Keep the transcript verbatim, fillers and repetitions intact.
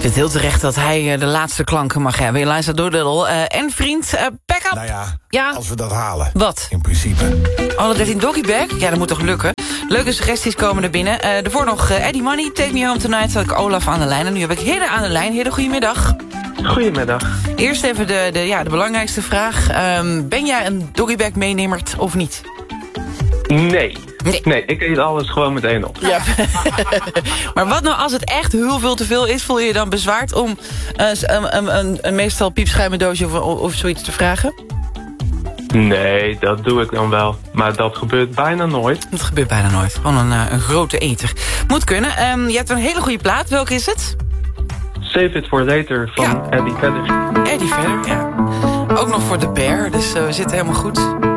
Het heel terecht dat hij uh, de laatste klanken mag hebben. Eliza Doolittle uh, en vriend uh, Pack Up. Nou ja, ja, als we dat halen. Wat? In principe. Alle dertien doggybag? Ja, dat moet toch lukken? Leuke suggesties komen er binnen. Uh, daarvoor nog uh, Eddie Money, Take Me Home Tonight. Zat ik Olaf aan de lijn. En nu heb ik Hidde aan de lijn. Hidde, goedemiddag. Goedemiddag. Eerst even de, de, ja, de belangrijkste vraag. Um, ben jij een doggybag meenemert of niet? Nee. Nee. Nee, ik eet alles gewoon meteen op. Ja. Maar wat nou als het echt heel veel te veel is? Voel je je dan bezwaard om uh, een, een, een, een meestal piepschuimen doosje of, of zoiets te vragen? Nee, dat doe ik dan wel. Maar dat gebeurt bijna nooit. Dat gebeurt bijna nooit. Gewoon een, uh, een grote eter. Moet kunnen. Um, je hebt een hele goede plaat. Welke is het? Save It For Later van ja. Eddie Vedder. Eddie Vedder, ja. Ook nog voor The Bear, dus uh, we zitten helemaal goed.